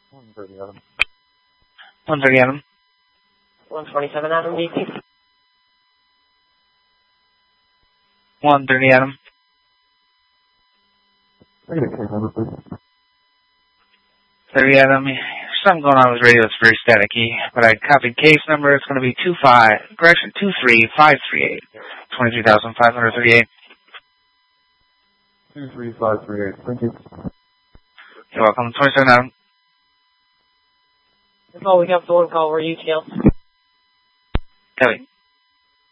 130 Adam. 130 Adam. 127 Adam, DT. 130 Adam. I get a case number, please. 30 Adam. Something going on with radio. It's very staticky, but I copied case number. It's going to be 23538. 23,538. 23538. Thank you. You're welcome. 27 Adam. That's all we have to one call. We're UTL. Copy.